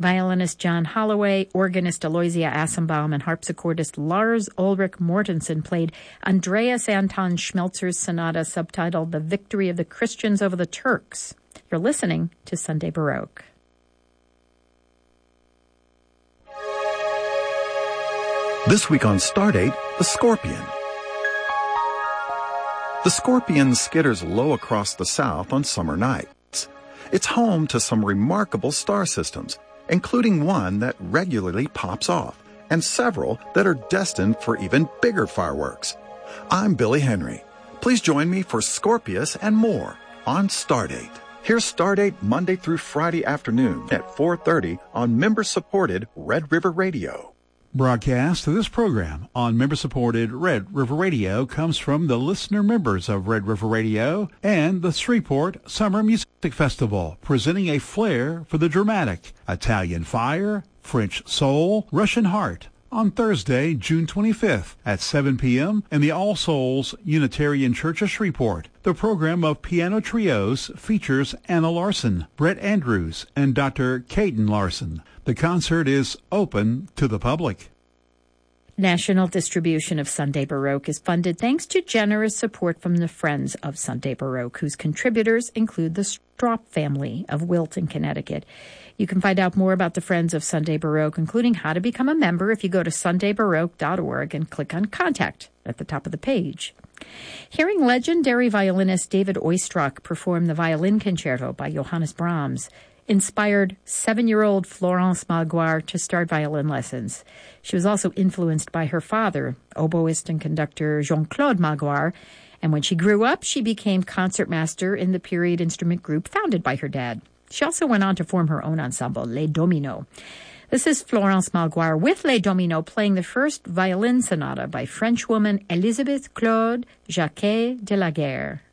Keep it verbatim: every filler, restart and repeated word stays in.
violinist John Holloway, organist Aloysia Assenbaum, and harpsichordist Lars Ulrich Mortensen played Andreas Anton Schmelzer's sonata subtitled The Victory of the Christians Over the Turks. You're listening to Sunday Baroque. This week on Stardate, the Scorpion. The Scorpion skitters low across the south on summer nights. It's home to some remarkable star systems, including one that regularly pops off, and several that are destined for even bigger fireworks. I'm Billy Henry. Please join me for Scorpius and more on Stardate. Here's Stardate Monday through Friday afternoon at four thirty on member-supported Red River Radio. Broadcast of this program on member-supported Red River Radio comes from the listener members of Red River Radio and the Shreveport Summer Music Festival, presenting a flair for the dramatic Italian Fire, French Soul, Russian Heart on Thursday, June twenty-fifth at seven p.m. in the All Souls Unitarian Church of Shreveport. The program of piano trios features Anna Larson, Brett Andrews, and Doctor Caden Larson. The concert is open to the public. National distribution of Sunday Baroque is funded thanks to generous support from the Friends of Sunday Baroque, whose contributors include the Straup family of Wilton, Connecticut. You can find out more about the Friends of Sunday Baroque, including how to become a member, if you go to sunday baroque dot org and click on Contact at the top of the page. Hearing legendary violinist David Oistrakh perform the Violin Concerto by Johannes Brahms inspired seven-year-old Florence Malguard to start violin lessons. She was also influenced by her father, oboist and conductor Jean-Claude Malguard, and when she grew up, she became concertmaster in the period instrument group founded by her dad. She also went on to form her own ensemble, Les Dominos. This is Florence Malguard with Les Dominos playing the first violin sonata by Frenchwoman Elisabeth Claude Jacquet de la Guerre.